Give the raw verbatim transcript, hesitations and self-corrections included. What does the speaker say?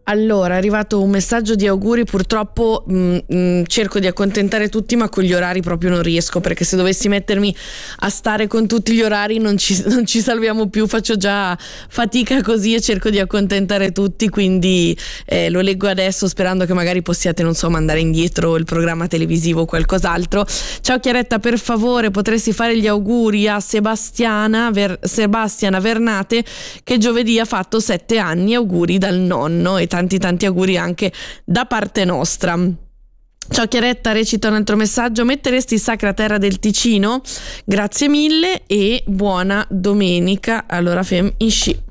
Allora, è arrivato un messaggio di auguri, purtroppo mh, mh, cerco di accontentare tutti, ma con gli orari proprio non riesco, perché se dovessi mettermi a stare con tutti gli orari non ci, non ci salviamo più, faccio già fatica così e cerco di accontentare tutti, quindi eh, lo leggo adesso sperando che magari possiate, non so, mandare indietro il programma televisivo o qualcos'altro. Ciao Chiaretta, per favore potresti fare gli auguri a Sebastiana, Ver- Sebastiana Vernate, che giovedì ha fatto sette anni, auguri dal nonno, e tanti tanti auguri anche da parte nostra. Ciao Chiaretta, recita un altro messaggio: metteresti Sacra Terra del Ticino? Grazie mille e buona domenica. Allora Fem in sci.